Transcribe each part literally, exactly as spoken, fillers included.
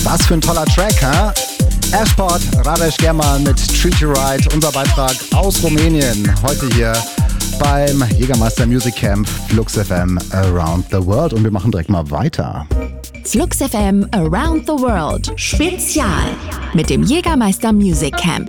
Was für ein toller Track, ha? Ashport, Radesh German mit Treat You Right, unser Beitrag aus Rumänien. Heute hier beim Jägermeister Music Camp Flux F M Around the World. Und wir machen direkt mal weiter. Flux F M Around the World Spezial mit dem Jägermeister Music Camp.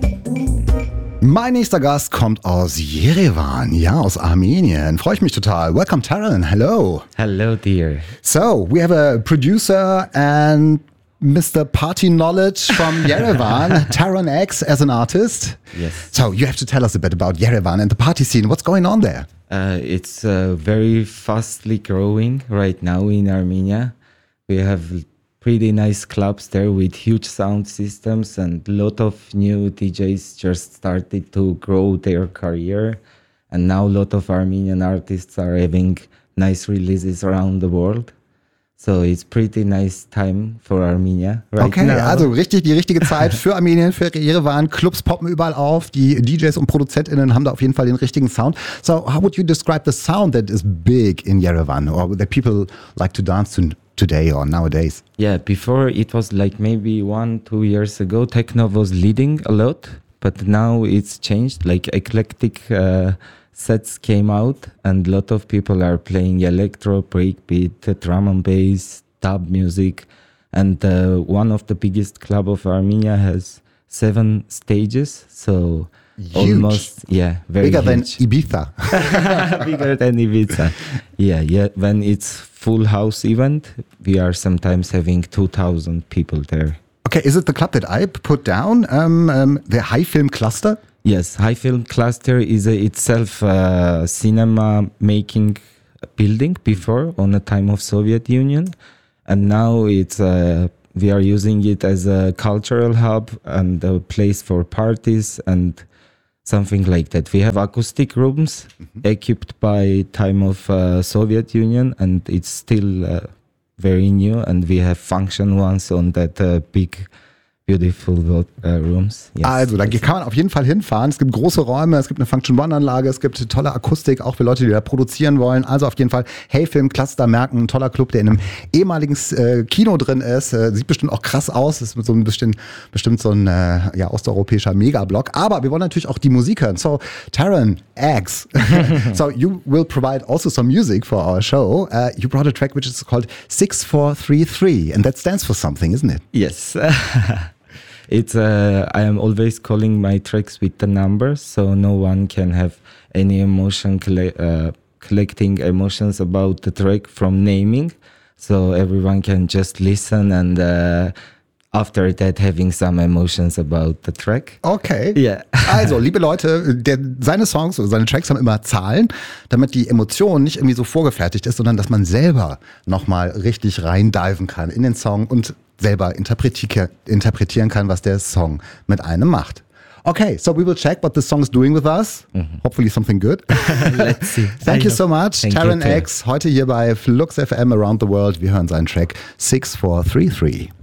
Mein nächster Gast kommt aus Yerevan, ja, aus Armenien. Freue ich mich total. Welcome, Taran. Hello. Hello, dear. So, we have a producer and Mister Party Knowledge from Yerevan, Taran X, as an artist. Yes. So, you have to tell us a bit about Yerevan and the party scene. What's going on there? Uh, it's uh, very fastly growing right now in Armenia. We have pretty nice clubs there with huge sound systems, and a lot of new D Js just started to grow their career. And now a lot of Armenian artists are having nice releases around the world. So it's pretty nice time for Armenia right okay, now. Also richtig die richtige Zeit für Armenien, für Yerevan. Clubs poppen überall auf. Die D Js und ProduzentInnen haben da auf jeden Fall den richtigen Sound. So how would you describe the sound that is big in Yerevan or that people like to dance to today or nowadays? Yeah, before it was like maybe one, two years ago, techno was leading a lot, but now it's changed. Like eclectic uh, sets came out, and a lot of people are playing electro, breakbeat, drum and bass, dub music. And uh, one of the biggest club of Armenia has seven stages, so huge. Almost, yeah, very bigger huge. than Ibiza. Bigger than Ibiza. Yeah, yeah. When it's full house event, we are sometimes having two thousand people there. Okay, is it the club that I put down, um, um, the High Film Cluster? Yes, High Film Cluster is a, itself a cinema making building before on the time of Soviet Union, and now it's uh, we are using it as a cultural hub and a place for parties and something like that. We have acoustic rooms mm-hmm. equipped by time of uh, Soviet Union, and it's still uh, very new. And we have function ones on that uh, big, beautiful uh, rooms. Yes. Also, da kann man auf jeden Fall hinfahren. Es gibt große Räume, es gibt eine Function-One-Anlage, es gibt tolle Akustik, auch für Leute, die da produzieren wollen. Also auf jeden Fall, Hey Film Cluster merken, ein toller Club, der in einem ehemaligen äh, Kino drin ist. Äh, sieht bestimmt auch krass aus. Ist so ein bisschen, bestimmt so ein äh, ja, osteuropäischer Megablock. Aber wir wollen natürlich auch die Musik hören. So, Taran X. So, you will provide also some music for our show. Uh, you brought a track which is called six four three three, and that stands for something, isn't it? Yes. It's uh, I am always calling my tracks with the numbers, so no one can have any emotion colle- uh, collecting emotions about the track from naming. So everyone can just listen and uh, after that having some emotions about the track. Okay. Yeah. Also, liebe Leute, der, seine Songs oder seine Tracks haben immer Zahlen, damit die Emotion nicht irgendwie so vorgefertigt ist, sondern dass man selber nochmal richtig reindiven kann in den Song und selber interpreti- interpretieren kann, was der Song mit einem macht. Okay, so we will check what the song is doing with us. Mm-hmm. Hopefully something good. Let's see. Thank I you know. so much, Thank Taran X, heute hier bei Flux F M Around the World. Wir hören seinen Track six four three three.